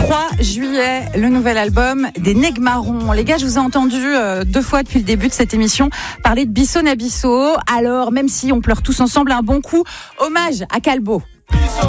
3 juillet, le nouvel album des Negmarons. Les gars, je vous ai entendu 2 fois depuis le début de cette émission parler de Bisso Nabisso. Alors, même si on pleure tous ensemble, un bon coup, hommage à Calbo.